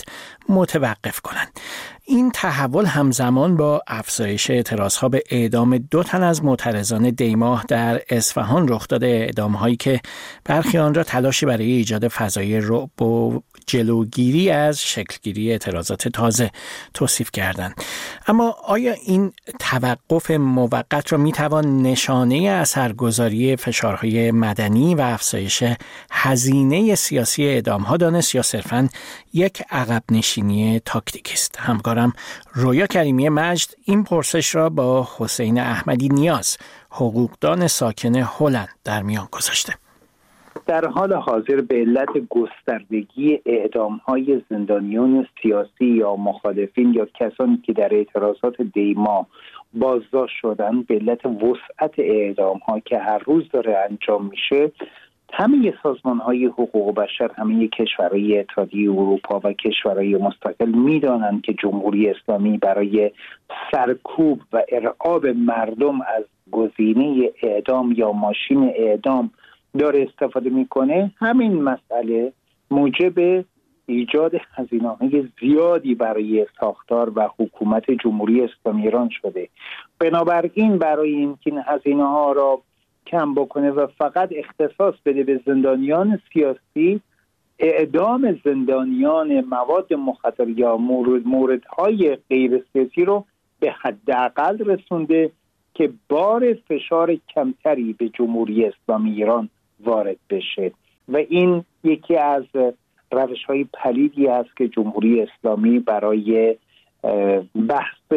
متوقف کنند. این تحول همزمان با افزایش اعتراضها به اعدام دو تن از معترضان دیماه در اصفهان رخ داده، اعدام‌هایی که برخی آن را تلاشی برای ایجاد فضای رعب و جلوگیری از شکلگیری اعتراضات تازه توصیف کردند. اما آیا این توقف موقت را میتوان نشانه اثرگذاری فشارهای مدنی و افزایش هزینه سیاسی اعدام‌ها دانست یا صرفاً یک عقب نشینی تاکتیکی است؟ همکارم رویا کریمی مجد این پرسش را با حسین احمدی نیاز، حقوقدان ساکن هلند، در میان گذاشته. در حال حاضر به علت گستردگی اعدام‌های زندانیان سیاسی یا مخالفین یا کسانی که در اعتراضات دیما بازداشت شدن، به علت وسعت اعدام‌ها که هر روز داره انجام میشه، همه سازمان‌های حقوق بشر، همه کشورهای اتحادیه اروپا و کشورهای مستقل میدانند که جمهوری اسلامی برای سرکوب و ارعاب مردم از گزینه اعدام یا ماشین اعدام داره استفاده میکنه. همین مسئله موجب ایجاد هزینه‌های زیادی برای ساختار و حکومت جمهوری اسلامی ایران شده. بنابراین برای اینکه این هزینه‌ها را کم بکنه و فقط اختصاص بده به زندانیان سیاسی، اعدام زندانیان مواد مخدر یا مورد موردهای غیر سیاسی رو به حداقل رسونده که بار فشار کمتری به جمهوری اسلامی ایران وارد بشه و این یکی از روش‌های پلیدی است که جمهوری اسلامی برای بحث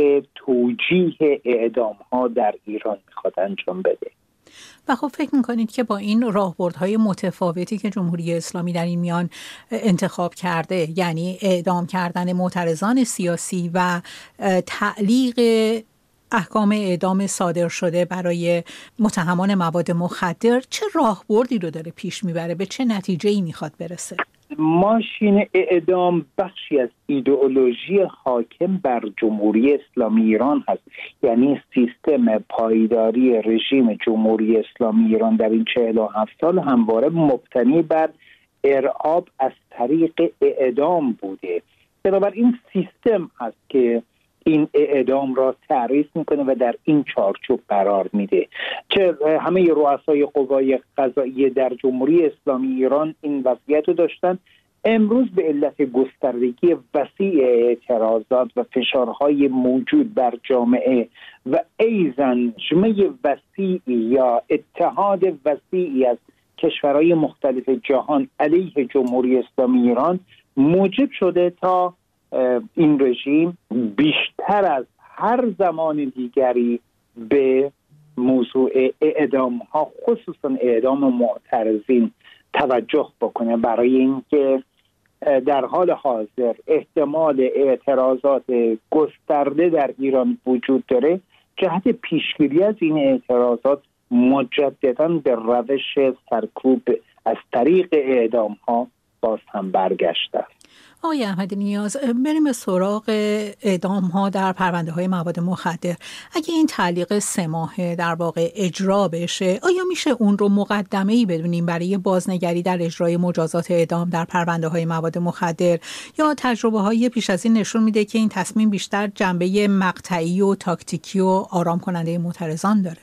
توجیه اعدام‌ها در ایران می‌خواد انجام بده. و خب فکر میکنید که با این راهبردهای متفاوتی که جمهوری اسلامی در این میان انتخاب کرده، یعنی اعدام کردن معترضان سیاسی و تعلیق احکام اعدام صادر شده برای متهمان مواد مخدر، چه راهبردی رو داره پیش میبره؟ به چه نتیجه‌ای میخواد برسه؟ ماشین اعدام بخشی از ایدئولوژی حاکم بر جمهوری اسلامی ایران هست. یعنی سیستم پایداری رژیم جمهوری اسلامی ایران در این چهل و هفت سال همواره مبتنی بر ارعاب از طریق اعدام بوده. بنابراین سیستم هست که این اعدام را تعریف میکنه و در این چارچوب قرار میده. چه همه رؤسای قوای قضاییه در جمهوری اسلامی ایران این وضعیت رو داشتن. امروز به علت گستردگی وسیع اعتراضات و فشارهای موجود بر جامعه و ایزن جمعی وسیعی یا اتحاد وسیعی از کشورهای مختلف جهان علیه جمهوری اسلامی ایران موجب شده تا این رژیم بیشتر از هر زمان دیگری به موضوع اعدام ها، خصوصا اعدام معترضین، توجه بکنه، برای اینکه در حال حاضر احتمال اعتراضات گسترده در ایران وجود داره. جهت پیشگیری از این اعتراضات مجددا به روش سرکوب از طریق اعدام ها باز هم برگشته است. آقای احمدی نیاز، بریم به سراغ اعدام ها در پرونده های مواد مخدر. اگه این تعلیق سه ماهه در واقع اجرا بشه، آیا میشه اون رو مقدمه‌ای بدونیم برای بازنگری در اجرای مجازات اعدام در پرونده های مواد مخدر، یا تجربه های پیش از این نشون میده که این تصمیم بیشتر جنبه مقطعی و تاکتیکی و آرام کننده معترضان داره؟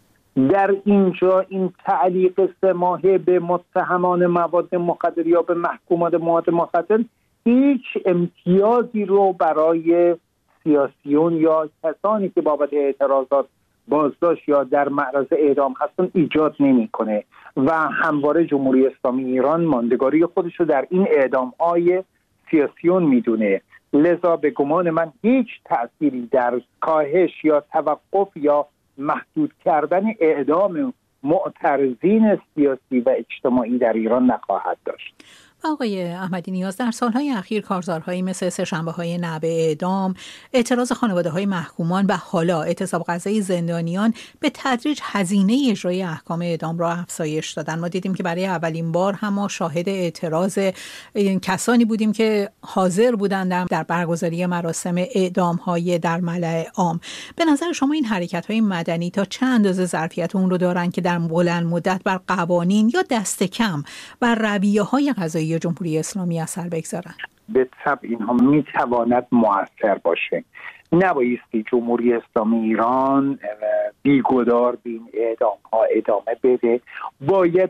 در اینجا این تعلیق سه ماهه به متهمان مواد مخدر یا به محکومان مواد مخدر هیچ امتیازی رو برای سیاسیون یا کسانی که بابت اعتراضات بازداشت یا در معرض اعدام هستن ایجاد نمی‌کنه و همواره جمهوری اسلامی ایران ماندگاری خودش رو در این اعدام‌های سیاسیون میدونه. لذا به گمان من هیچ تأثیری در کاهش یا توقف یا محدود کردن اعدام معترضین سیاسی و اجتماعی در ایران نخواهد داشت. آقای احمدی نیاز، در سالهای اخیر کارزارهایی مثل سه‌شنبه‌های نعب اعدام، اعتراض خانواده‌های محکومان و حالا اعتصاب غذایی زندانیان به تدریج هزینه اجرای احکام اعدام را افزایش دادن. ما دیدیم که برای اولین بار هم ما شاهد اعتراض کسانی بودیم که حاضر بودند در برگزاری مراسم اعدام‌های در ملأ عام. به نظر شما این حرکت‌های مدنی تا چه اندازه ظرفیت اون رو دارن که در بلند مدت بر قوانین یا دست کم بر رویه‌های قضایی جمهوری اسلامی اثر بگذارن؟ به طبع اینها میتواند مؤثر باشه. نبایستی جمهوری اسلامی ایران بیگدار به این اعدام ها ادامه بده. باید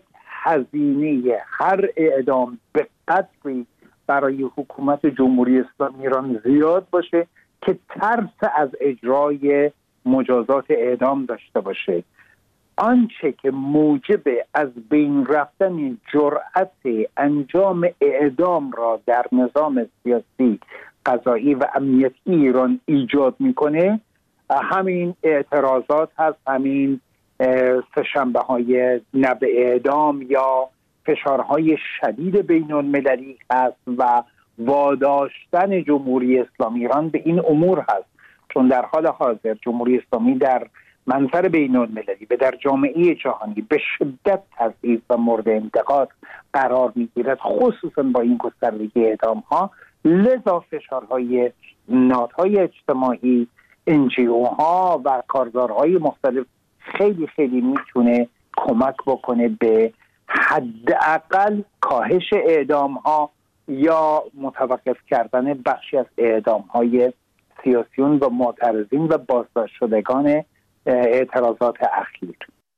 هزینه هر اعدام به قدری برای حکومت جمهوری اسلامی ایران زیاد باشه که ترس از اجرای مجازات اعدام داشته باشه. آنچه که موجب از بین رفتن جرأت انجام اعدام را در نظام سیاسی، قضایی و امنیتی ایران ایجاد میکنه همین اعتراضات هست، همین سه‌شنبه‌های نعب اعدام یا فشارهای شدید بین المللی هست و واداشتن جمهوری اسلامی ایران به این امور هست، چون در حال حاضر جمهوری اسلامی در منظر بین المللی و در جامعه جهانی به شدت تضعیف و مورد انتقاد قرار میگیرد، خصوصا با این گستردگی اعدام ها. لذا فشارهای نهادهای اجتماعی، انجیو ها و کارزارهای مختلف خیلی خیلی میتونه کمک بکنه به حداقل کاهش اعدام ها یا متوقف کردن بخشی از اعدام های سیاسیون و معترضین و بازداشت شدگان اعتراضات اخیر.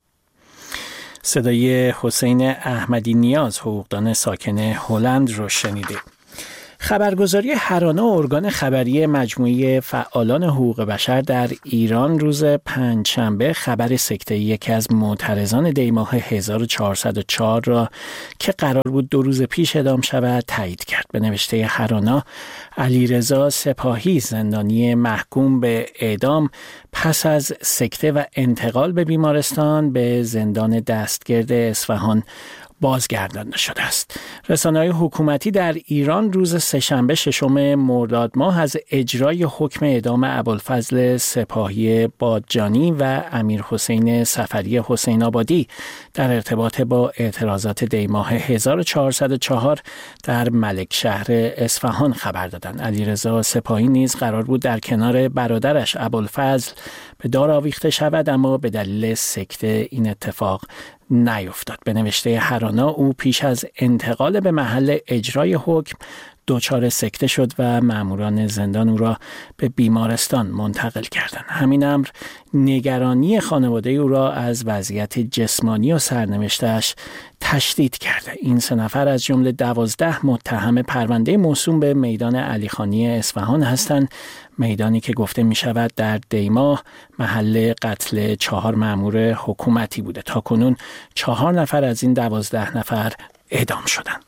صدای حسین احمدی نیاز، حقوقدان ساکن هلند رو شنیدید. خبرگزاری هرانا، ارگان خبری مجموعه فعالان حقوق بشر در ایران، روز پنجشنبه خبر سکته یکی از معترضان دیماه هزار و چهارصد و چهار را که قرار بود دو روز پیش اعدام شود تایید کرد. به نوشته هرانا، علیرضا سپاهی، زندانی محکوم به اعدام، پس از سکته و انتقال به بیمارستان به زندان دستگرد اصفهان بازگردانده شده است. رسانه‌های حکومتی در ایران روز سه‌شنبه ششم مرداد ماه از اجرای حکم اعدام ابوالفضل سپاهی بادجانی و امیرحسین سفری حسین آبادی در ارتباط با اعتراضات دیماه هزار و چهارصد و چهار در ملکشهر اصفهان خبر دادند. علیرضا سپاهی نیز قرار بود در کنار برادرش ابوالفضل به دار آویخته شود، اما به دلیل سکته این اتفاق نیفتاد. به نوشته هرانا، او پیش از انتقال به محل اجرای حکم دچار سکته شد و ماموران زندان او را به بیمارستان منتقل کردند. همین امر نگرانی خانواده او را از وضعیت جسمانی و سرنوشتش تشدید کرده. این سه نفر از جمله دوازده متهم پرونده موسوم به میدان علیخانی اصفهان هستند، میدانی که گفته می شود در دیماه محل قتل چهار مأمور حکومتی بوده. تا کنون چهار نفر از این دوازده نفر اعدام شدند.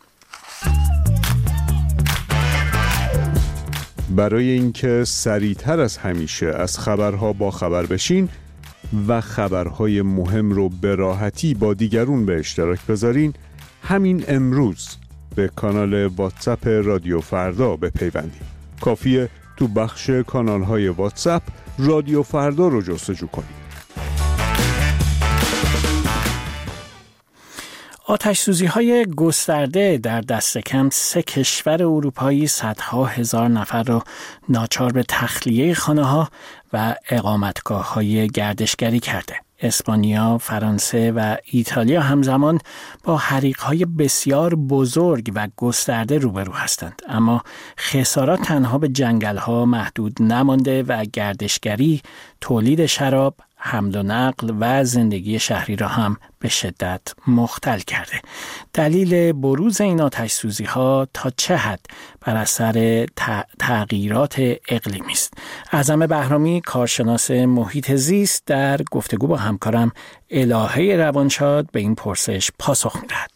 برای اینکه سریعتر از همیشه از خبرها با خبر بشین و خبرهای مهم رو به راحتی با دیگرون به اشتراک بذارین، همین امروز به کانال واتساپ رادیو فردا بپیوندید. کافیه تو بخش کانالهای واتساپ رادیو فردا رو جستجو کنید. آتش‌سوزی‌های گسترده در دست کم سه کشور اروپایی صدها هزار نفر را ناچار به تخلیه خانه‌ها و اقامتگاه‌های گردشگری کرده. اسپانیا، فرانسه و ایتالیا همزمان با حریق‌های بسیار بزرگ و گسترده روبرو هستند، اما خسارات تنها به جنگل‌ها محدود نمانده و گردشگری، تولید شراب، حمل و نقل و زندگی شهری را هم به شدت مختل کرده. دلیل بروز این آتش‌سوزی‌ها تا چه حد بر اثر تغییرات اقلیمی است؟ اعظم بهرامی، کارشناس محیط زیست، در گفتگو با همکارم الهه روانشاد به این پرسش پاسخ می‌دهد.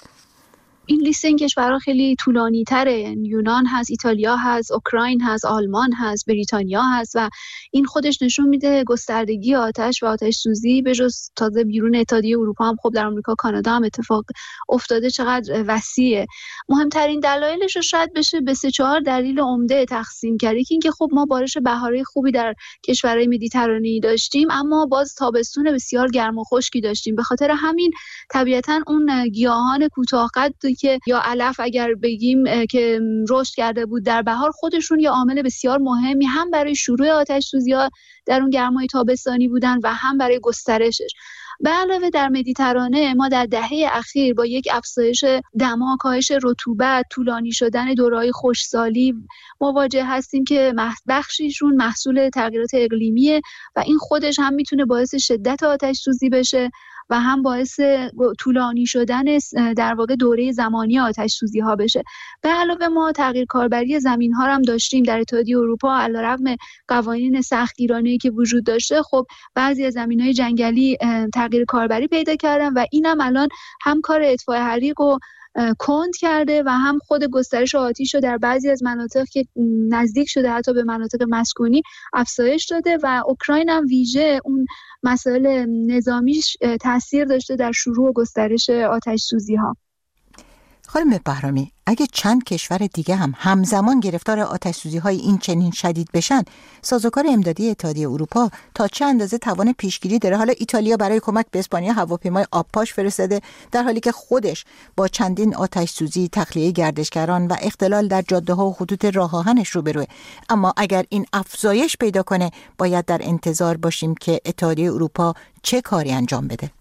این لیست این کشورها خیلی طولانی تره. یونان هست، ایتالیا هست، اوکراین هست، آلمان هست، بریتانیا هست و این خودش نشون میده گستردگی آتش و آتش سوزی به جز تازه بیرون اتحادیه اروپا هم خب در آمریکا، کانادا هم اتفاق افتاده، چقدر وسیعه. مهمترین دلایلش رو شاید بشه به سه چهار دلیل عمده تقسیم کرد. یکی اینکه خب ما بارش بهاری خوبی در کشورهای مدیترانه‌ای داشتیم، اما باز تابستون بسیار گرم و خشکی داشتیم. به خاطر همین طبیعتاً اون گیاهان کوتاه‌قد که یا علف اگر بگیم که رشد کرده بود در بهار، خودشون یه عامل بسیار مهمی هم برای شروع آتش سوزی‌ها در اون گرمای تابستانی بودن و هم برای گسترشش. به علاوه در مدیترانه ما در دهه اخیر با یک افزایش دما، کاهش رطوبت، طولانی شدن دوره‌های خشکسالی مواجه هستیم که بخشیشون محصول تغییرات اقلیمیه و این خودش هم میتونه باعث شدت آتش سوزی بشه و هم باعث طولانی شدن در واقع دوره زمانی آتش سوزی ها بشه. به علاوه ما تغییر کاربری زمین ها هم داشتیم در اتحادیه اروپا، علیرغم قوانین سختگیرانه‌ای که وجود داشته، خب بعضی از زمین‌های جنگلی تغییر کاربری پیدا کردن و اینم الان هم کار اطفاء حریق و کند کرده و هم خود گسترش آتش رو در بعضی از مناطق که نزدیک شده حتی به مناطق مسکونی افزایش داده و اوکراین هم ویژه اون مسائل نظامیش تاثیر داشته در شروع و گسترش آتش سوزی ها. خانم بهرامی، اگه چند کشور دیگه هم همزمان گرفتار آتش‌سوزی‌های این چنین شدید بشن، سازوکار امدادی اتحادیه اروپا تا چه اندازه توان پیشگیری داره؟ حالا ایتالیا برای کمک به اسپانیا هواپیمای آبپاش فرستاده، در حالی که خودش با چندین آتش‌سوزی، تخلیه گردشگران و اختلال در جاده‌ها و خطوط راه آهنش روبروه. اما اگر این افزایش پیدا کنه، باید در انتظار باشیم که اتحادیه اروپا چه کاری انجام بده؟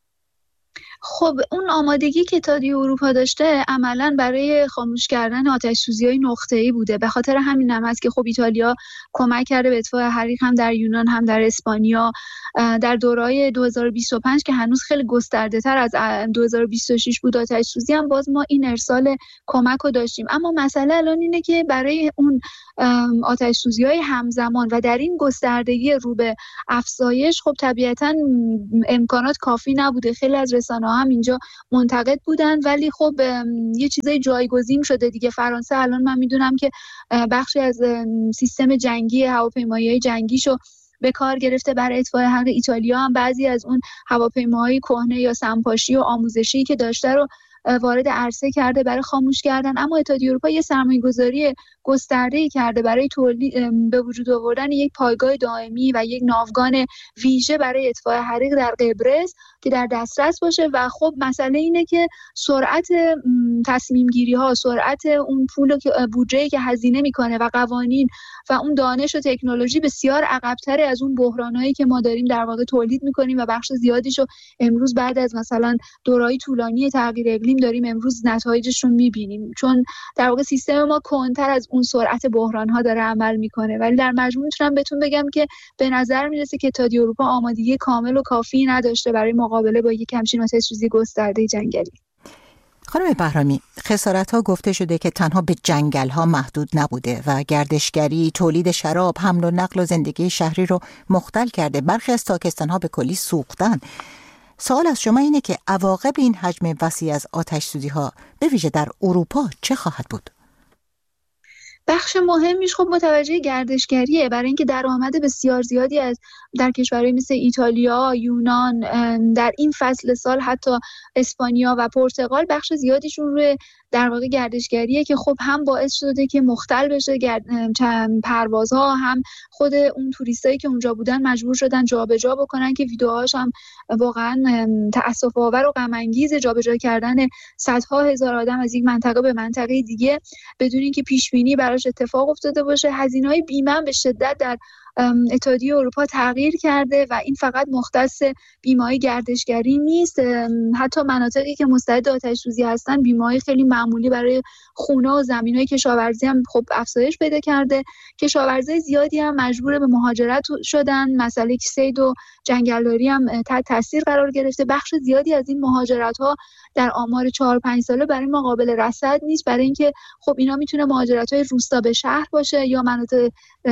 خب اون آمادگی که اتحادیه اروپا داشته عملاً برای خاموش کردن آتش‌سوزی‌های نقطه‌ای بوده. به خاطر همین هم هست که خب ایتالیا کمک کرده به اطفاء حریق هم در یونان هم در اسپانیا در دوره‌های دو هزار و بیست و پنج که هنوز خیلی گسترده‌تر از دو هزار و بیست و شش بود آتش‌سوزی هم باز ما این ارسال کمک رو داشتیم. اما مسئله الان اینه که برای اون آتش‌سوزی‌های همزمان و در این گستردگی رو به افزایش خب طبیعتاً امکانات کافی نبوده. خیلی از رسانه‌ها هم اینجا منتقد بودن، ولی خب یه چیزای جایگزین شده دیگه. فرانسه الان من میدونم که بخشی از سیستم جنگی هواپیمایی‌های جنگیشو به کار گرفته برای اطفاء حریق. ایتالیا هم بعضی از اون هواپیماهای کهنه یا سمپاشی و آموزشی که داشته رو وارد عرصه کرده برای خاموش کردن. اما اتحادیه اروپا یه سرمایه‌گذاری گسترده‌ای کرده برای تولید به وجود آوردن یک پایگاه دائمی و یک ناوگان ویژه برای اطفاء حریق در قبرس که در دسترس باشه. و خب مسئله اینه که سرعت تصمیم گیری ها، سرعت اون پول که بودجه‌ای که هزینه میکنه و قوانین و اون دانش و تکنولوژی بسیار عقب‌تر از اون بحرانایی که ما داریم در واقع تولید میکنیم و بخش زیادیشو امروز بعد از مثلا دوره‌های طولانی تغییر اقلیم داریم امروز نتایجش رو میبینیم، چون در واقع سیستم ما کنتر از اون سرعت بحران ها داره عمل میکنه. ولی در مجموع میتونم بهتون بگم که به نظر میرسه که اتحادیه اروپا آمادگی کامل و کافی نداشته برای مقابله با یک همچین آتش‌سوزی گسترده جنگلی. خانم بهرامی، خسارت‌ها گفته شده که تنها به جنگل‌ها محدود نبوده و گردشگری، تولید شراب، حمل و نقل و زندگی شهری رو مختل کرده. برخی از تاکستان‌ها به کلی سوختن. سوال از شما اینه که عواقب این حجم وسیع از آتش‌سوزی‌ها به ویژه در اروپا چه خواهد بود؟ بخش مهمیش خب متوجه گردشگریه، برای اینکه درآمد بسیار زیادی از در کشورهای مثل ایتالیا، یونان، در این فصل سال حتی اسپانیا و پرتغال بخش زیادیشون روی در واقع گردشگریه که خب هم باعث شده که مختل بشه گرد... پروازها، هم خود اون توریستایی که اونجا بودن مجبور شدن جابجا بکنن که ویدیوهاش هم واقعا تأسف آور و غم انگیز، جابجا کردن صدها هزار آدم از یک منطقه به منطقه دیگه بدون اینکه پیش بینی براش اتفاق افتاده باشه. هزینه‌های بیمه به شدت در اتحادیه اروپا تغییر کرده و این فقط مختص بیمه‌های گردشگری نیست. حتی مناطقی که مستعد آتش‌سوزی هستن بیمه‌های خیلی معمولی برای خونه و زمین‌های کشاورزی هم خب افزایش پیدا کرده. کشاورزای زیادی هم مجبور به مهاجرت شدن. مسئله صید و جنگلداری هم تحت تاثیر قرار گرفته. بخش زیادی از این مهاجرت‌ها در آمار چهار پنج ساله برای ما قابل رصد نیست، برای اینکه خب اینا میتونه مهاجرت‌های روستا به شهر باشه یا مناطق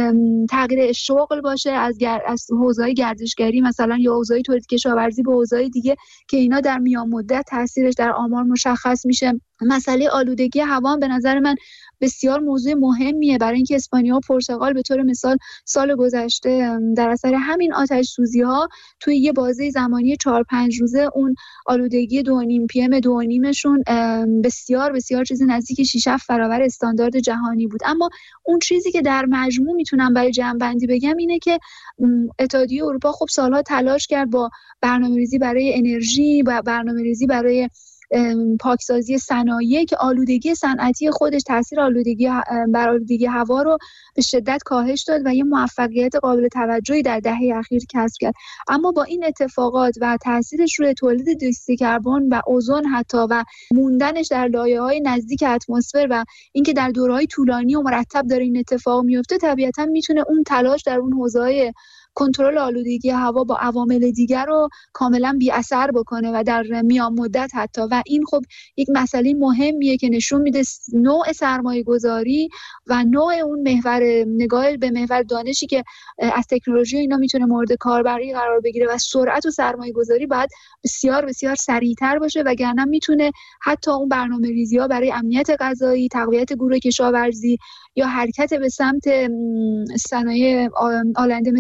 تغییر شغل باشه از گر... از حوزه‌های گردشگری مثلا یا حوزه‌های تولید کشاورزی به حوزه‌های دیگه که اینا در میان مدت تاثیرش در آمار مشخص میشه. مسئله آلودگی هوا به نظر من بسیار موضوع مهمیه، برای اینکه اسپانیا و پرتغال به طور مثال سال گذشته در اثر همین آتش‌سوزی‌ها توی یه بازه زمانی چهار پنج روزه اون آلودگی دو و نیم پی ام دو و نیمشون بسیار بسیار چیزی نزدیک شش هفت برابر استاندارد جهانی بود. اما اون چیزی که در مجموع میتونم برای جمع‌بندی بگم اینه که اتحادیه اروپا خب سالها تلاش کرد با برنامه‌ریزی برای انرژی و برنامه‌ریزی برای پاکسازی صنایع که آلودگی صنعتی خودش تاثیر آلودگی بر آلودگی هوا رو به شدت کاهش داد و یه موفقیت قابل توجهی در دهه اخیر کسب کرد. اما با این اتفاقات و تاثیرش روی تولید دیوکسید کربن و اوزون حتی و موندنش در لایه‌های نزدیک اتمسفر و اینکه در دوره‌های طولانی و مرتب داره این اتفاق میفته، طبیعتاً میتونه اون تلاش در اون حوزه‌های کنترل آلودگی هوا با عوامل دیگر رو کاملا بی اثر بکنه و در میان مدت حتی. و این خب یک مسئله مهمیه که نشون میده نوع سرمایه گذاری و نوع اون محور نگاه به محور دانشی که از تکنولوژی اینا میتونه مورد کاربری قرار بگیره و سرعت و سرمایه گذاری باید بسیار بسیار سریعتر باشه، وگرنه میتونه حتی اون برنامه‌ریزی‌ها برای امنیت غذایی، تقویت گروه کشاورزی یا حرکت به سمت صنایع آلنده مثل نفت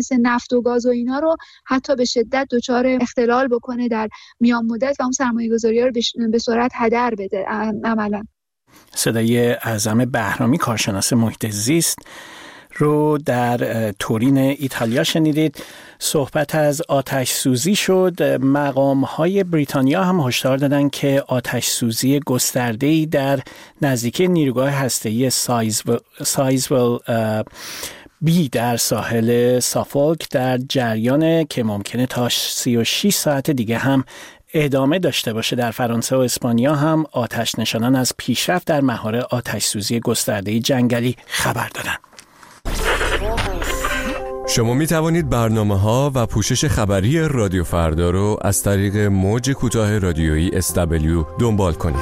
نفت و گاز و اینا رو حتی به شدت دچار اختلال بکنه در میان مدت و اون سرمایه‌گذاری‌ها رو به سرعت هدر بده عملاً. صدای اعظم بهرامی کارشناس محیط زیست رو در تورین ایتالیا شنیدید. صحبت از آتش سوزی شد. مقام های بریتانیا هم هشدار دادن که آتش سوزی گسترده‌ای در نزدیکی نیروگاه هسته‌ای سایزول بی در ساحل سافولک در جریان که ممکنه تا سی و شش ساعت دیگه هم ادامه داشته باشه. در فرانسه و اسپانیا هم آتش نشانان از پیشرفت در مهار آتش سوزی گسترده جنگلی خبر دادن. شما می توانید برنامه‌ها و پوشش خبری رادیو فردا رو از طریق موج کوتاه رادیویی اس دبلیو دنبال کنید.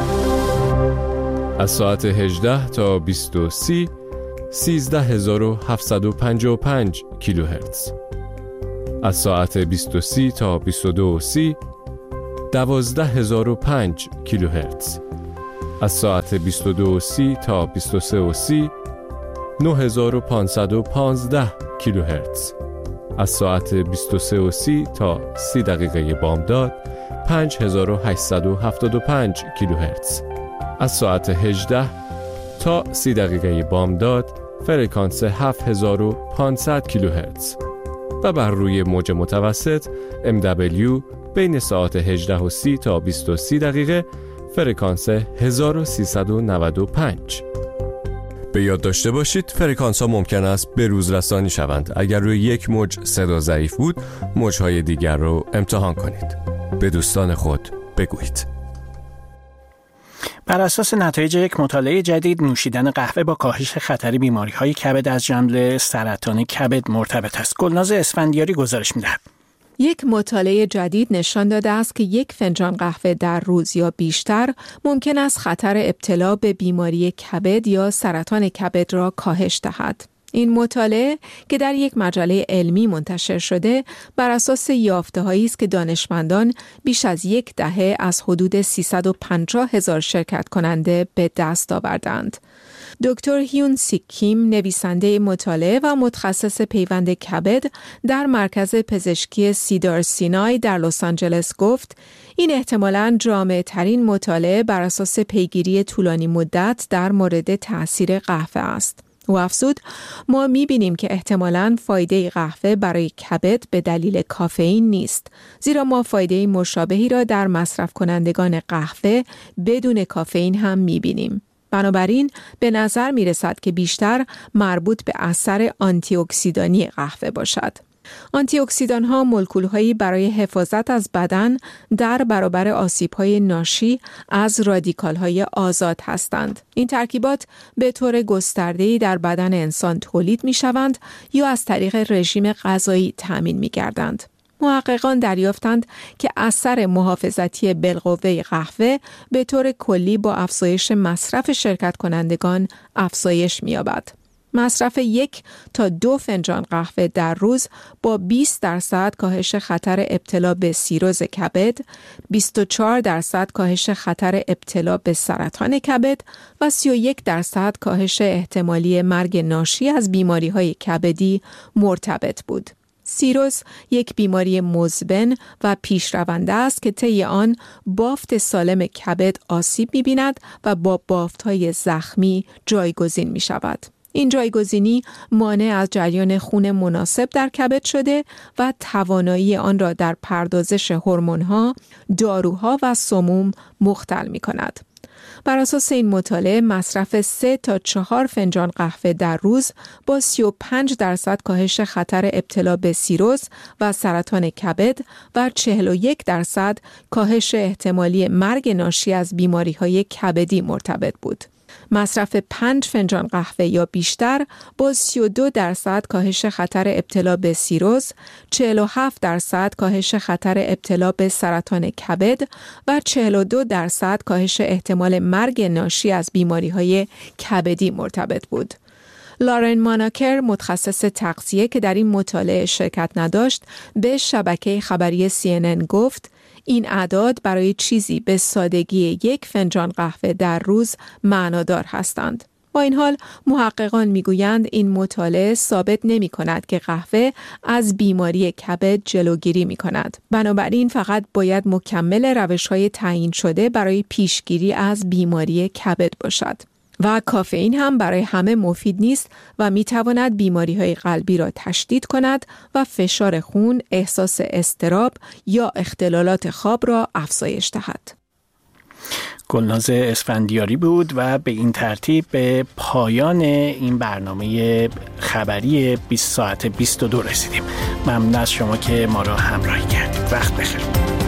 از ساعت هجده تا بیست و سی سیزده هزار و هفتصد و پنجاه و پنج کیلوهرتز. از ساعت بیست و سی تا بیست و دو سی دوازده هزار و پنج کیلوهرتز. از ساعت بیست و دو سی تا بیست و سه سی نه هزار و پانصد و پانزده کیلوهرتز. از ساعت بیست و سه سی تا سی دقیقه بامداد پنج هزار و هشتصد و هفتاد و پنج کیلوهرتز. از ساعت هجده تا سی دقیقه بامداد فرکانس هفت هزار و پانصد کیلوهرتز و بر روی موج متوسط ام دبلیو بین ساعت هجده و سی تا بیست و سی دقیقه فرکانس هزار و سیصد و نود و پنج. به یاد داشته باشید فرکانس ها ممکن است به روز رسانی شوند. اگر روی یک موج صدا ضعیف بود، موجهای دیگر رو امتحان کنید. به دوستان خود بگویید. بر اساس نتایج یک مطالعه جدید، نوشیدن قهوه با کاهش خطر بیماری‌های کبد از جمله سرطان کبد مرتبط است. گلناز اسفندیاری گزارش می‌دهد. یک مطالعه جدید نشان داده است که یک فنجان قهوه در روز یا بیشتر ممکن است خطر ابتلا به بیماری کبد یا سرطان کبد را کاهش دهد. این مطالعه که در یک مجله علمی منتشر شده بر اساس یافته‌هایی است که دانشمندان بیش از یک دهه از حدود سیصد و پنجاه هزار شرکت کننده به دست آوردند. دکتر هیون سیک کیم، نویسنده مطالعه و متخصص پیوند کبد در مرکز پزشکی سیدار سینای در لس آنجلس گفت این احتمالاً جامع ترین مطالعه بر اساس پیگیری طولانی مدت در مورد تأثیر قهوه است. او افزود ما می‌بینیم که احتمالاً فایده قهوه برای کبد به دلیل کافئین نیست، زیرا ما فایده مشابهی را در مصرف کنندگان قهوه بدون کافئین هم می‌بینیم. بنابراین به نظر می رسد که بیشتر مربوط به اثر آنتی اکسیدانی قهوه باشد. آنتی اکسیدان ها مولکول هایی برای حفاظت از بدن در برابر آسیب های ناشی از رادیکال های آزاد هستند. این ترکیبات به طور گسترده‌ای در بدن انسان تولید می شوند یا از طریق رژیم غذایی تأمین می گردند. محققان دریافتند که اثر محافظتی بالقوه قهوه به طور کلی با افزایش مصرف شرکت کنندگان افزایش می‌یابد. مصرف یک تا دو فنجان قهوه در روز با بیست درصد کاهش خطر ابتلا به سیروز کبد، بیست و چهار درصد کاهش خطر ابتلا به سرطان کبد و سی و یک درصد کاهش احتمالی مرگ ناشی از بیماری‌های کبدی مرتبط بود. سیروز یک بیماری مزمن و پیشرونده است که طی آن بافت سالم کبد آسیب می‌بیند و با بافت‌های زخمی جایگزین می‌شود. این جایگزینی مانع از جریان خون مناسب در کبد شده و توانایی آن را در پردازش هورمون‌ها، داروها و سموم مختل می‌کند. بر اساس این مطالعه مصرف سه تا چهار فنجان قهوه در روز با سی و پنج درصد کاهش خطر ابتلا به سیروز و سرطان کبد و چهل و یک درصد کاهش احتمالی مرگ ناشی از بیماری‌های کبدی مرتبط بود. مصرف پنج فنجان قهوه یا بیشتر با سی و دو درصد کاهش خطر ابتلا به سیروز، چهل و هفت درصد کاهش خطر ابتلا به سرطان کبد و چهل و دو درصد کاهش احتمال مرگ ناشی از بیماری‌های کبدی مرتبط بود. لارن ماناکر، متخصص تغذیه که در این مطالعه شرکت نداشت، به شبکه خبری سی ان ان گفت این اعداد برای چیزی به سادگی یک فنجان قهوه در روز معنادار هستند. با این حال محققان میگویند این مطالعه ثابت نمی کند که قهوه از بیماری کبد جلوگیری می کند. بنابراین فقط باید مکمل روش‌های تعیین شده برای پیشگیری از بیماری کبد باشد. و کافئین هم برای همه مفید نیست و می تواند بیماری های قلبی را تشدید کند و فشار خون، احساس اضطراب یا اختلالات خواب را افزایش دهد. گلناز اسفندیاری بود و به این ترتیب به پایان این برنامه خبری بیست ساعت بیست و دو رسیدیم. ممنون از شما که ما را همراهی کردید. وقت بخیر.